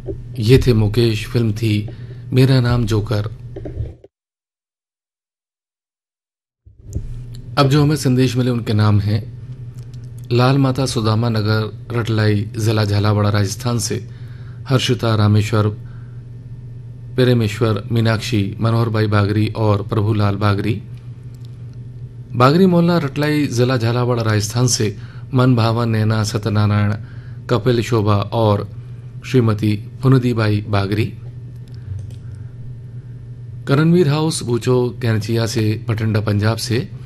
ये थे मुकेश, फिल्म थी मेरा नाम जोकर। अब जो हमें संदेश मिले उनके नाम हैं लाल माता सुदामा नगर, रटलाई, जिला झालावाड़, राजस्थान से हर्षिता, रामेश्वर, प्रेमेश्वर, मीनाक्षी, मनोहर भाई बागरी और प्रभुलाल बागरी। बागरी मोहल्ला, रटलाई, जिला झालावाड़, राजस्थान से मन भावन, नैना, सत्यनारायण, कपिल, शोभा और श्रीमती पुनदीबाई बागरी। करणवीर हाउस, बूचो, कैनचिया से भटिंडा, पंजाब से